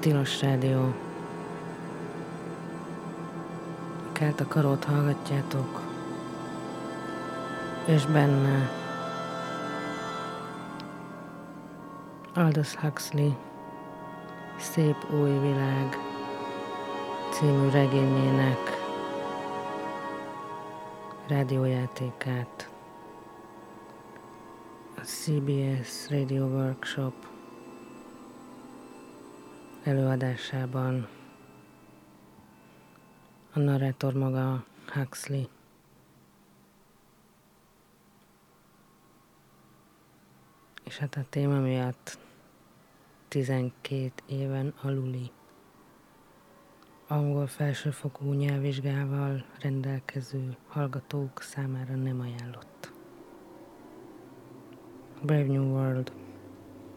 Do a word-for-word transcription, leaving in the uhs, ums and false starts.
Tilos Rádió. A Kelt a karót hallgatjátok, és benne Aldous Huxley Szép új világ című regényének rádiójátékát a cé bé es Radio Workshop előadásában. A narrátor maga Huxley. És hát a téma miatt tizenkét éven aluli angol felsőfokú nyelvvizsgával rendelkező hallgatók számára nem ajánlott. Brave New World.